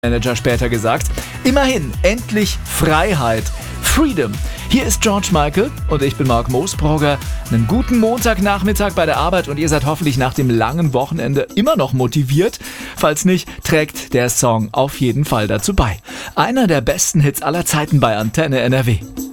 Manager später gesagt. Immerhin, endlich Freiheit. Freedom. Hier ist George Michael und ich bin Mark Moosbrugger. Einen guten Montagnachmittag bei der Arbeit und ihr seid hoffentlich nach dem langen Wochenende immer noch motiviert. Falls nicht, trägt der Song auf jeden Fall dazu bei. Einer der besten Hits aller Zeiten bei Antenne NRW.